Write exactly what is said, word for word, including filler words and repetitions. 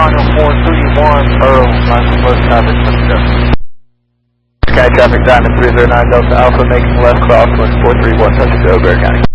Daniel four three one, Earl, nine one traffic, let's go. Sky traffic, Diamond three zero nine Delta Alpha, making left crosswind four three one, touch to Bear County.